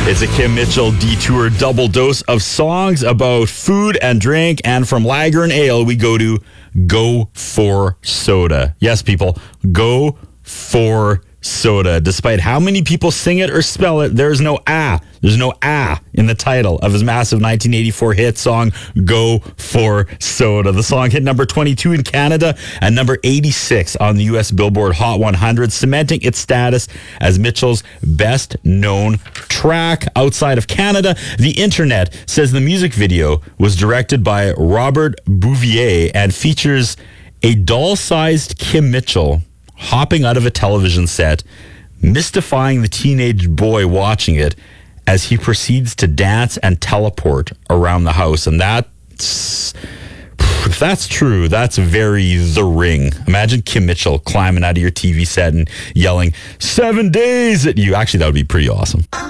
It's a Kim Mitchell Detour double dose of songs about food and drink. And from Lager and Ale, we go to Go for Soda. Yes, people, Go for Soda. Despite how many people sing it or spell it, there's no ah. There's no ah in the title of his massive 1984 hit song, Go for Soda. The song hit number 22 in Canada and number 86 on the U.S. Billboard Hot 100, cementing its status as Mitchell's best-known track outside of Canada. The internet says the music video was directed by Robert Bouvier and features a doll-sized Kim Mitchell hopping out of a television set, mystifying the teenage boy watching it as he proceeds to dance and teleport around the house. And if that's true, that's very The Ring. Imagine Kim Mitchell climbing out of your TV set and yelling 7 days at you. Actually, that would be pretty awesome.